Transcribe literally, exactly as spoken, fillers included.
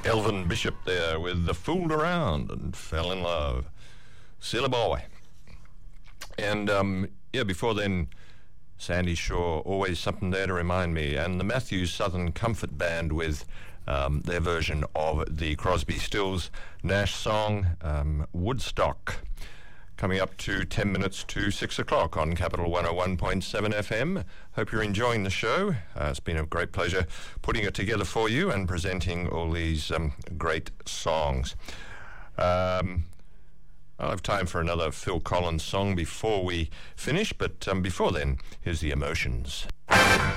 Elvin Bishop there with the Fooled Around and Fell in Love. Silly boy. And um, yeah, before then, Sandy Shaw, Always Something There to Remind Me, and the Matthews Southern Comfort Band with um, their version of the Crosby, Stills, Nash song, um, Woodstock. Coming up to ten minutes to six o'clock on Capital one oh one point seven F M. Hope you're enjoying the show. Uh, it's been a great pleasure putting it together for you and presenting all these um, great songs. Um, I'll have time for another Phil Collins song before we finish, but um, before then, here's The Emotions.